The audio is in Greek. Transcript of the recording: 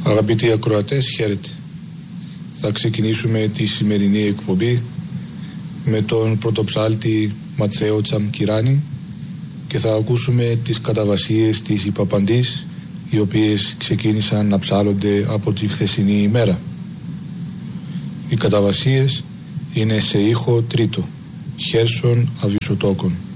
Αγαπητοί ακροατές, χαίρετε. Θα ξεκινήσουμε τη σημερινή εκπομπή με τον πρωτοψάλτη Ματθαίο Τσαμκυράνη και θα ακούσουμε τις καταβασίες της Ιππαπαντής, οι οποίες ξεκίνησαν να ψάλλονται από τη χθεσινή ημέρα. Οι καταβασίες είναι σε ήχο τρίτο, Χέρσον Αβυσσοτόκον.